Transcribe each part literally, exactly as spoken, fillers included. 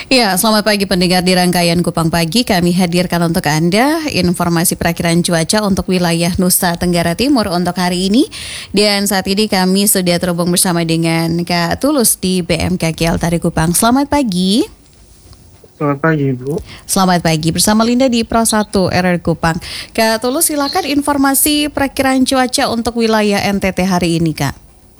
Ya, selamat pagi pendengar di rangkaian Kupang Pagi. Kami hadirkan untuk Anda informasi perakiran cuaca untuk wilayah Nusa Tenggara Timur untuk hari ini. Dan saat ini kami sudah terhubung bersama dengan Kak Tulus di B M K G Altari Kupang. Selamat pagi. Selamat pagi, Bu. Selamat pagi, bersama Linda di Pro satu R R Kupang. Kak Tulus, silakan informasi perakiran cuaca untuk wilayah N T T hari ini, Kak.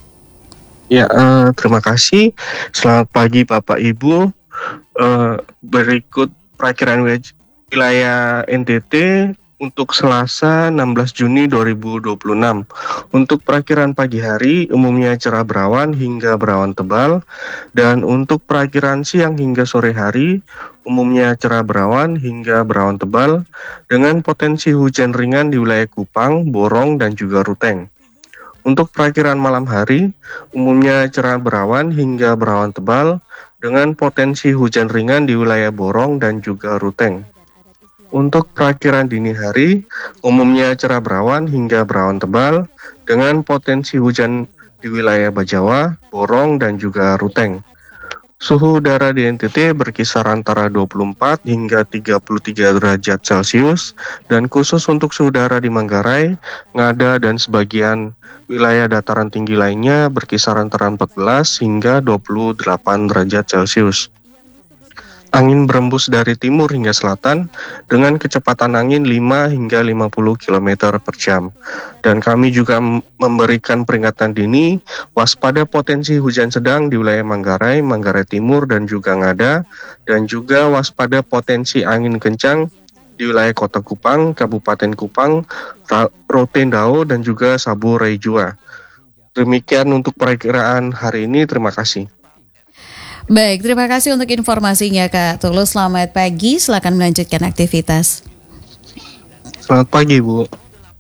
Ya, uh, terima kasih. Selamat pagi, Bapak Ibu. Uh, berikut perakiran wilayah N T T untuk Selasa enam belas Juni dua ribu dua puluh enam. Untuk perakiran pagi hari umumnya cerah berawan hingga berawan tebal, dan untuk perakiran siang hingga sore hari umumnya cerah berawan hingga berawan tebal dengan potensi hujan ringan di wilayah Kupang, Borong, dan juga Ruteng. Untuk perakiran malam hari umumnya cerah berawan hingga berawan tebal dengan potensi hujan ringan di wilayah Borong dan juga Ruteng. Untuk perakiran dini hari, umumnya cerah berawan hingga berawan tebal dengan potensi hujan di wilayah Bajawa, Borong, dan juga Ruteng. Suhu udara di N T T berkisar antara dua puluh empat hingga tiga puluh tiga derajat Celcius, dan khusus untuk suhu udara di Manggarai, Ngada, dan sebagian wilayah dataran tinggi lainnya berkisar antara empat belas hingga dua puluh delapan derajat Celcius. Angin berembus dari timur hingga selatan dengan kecepatan angin lima hingga lima puluh kilometer per jam. Dan kami juga memberikan peringatan dini waspada potensi hujan sedang di wilayah Manggarai, Manggarai Timur, dan juga Ngada, dan juga waspada potensi angin kencang di wilayah Kota Kupang, Kabupaten Kupang, Rotendao, dan juga Sabu Raijua. Demikian untuk perakiraan hari ini. Terima kasih. Baik, terima kasih untuk informasinya Kak Tulus. Selamat pagi, silakan melanjutkan aktivitas. Selamat pagi, Bu.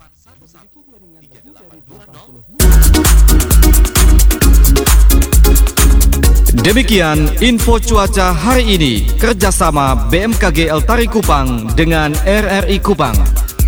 Demikian info cuaca hari ini, kerjasama B M K G Altari Kupang dengan R R I Kupang.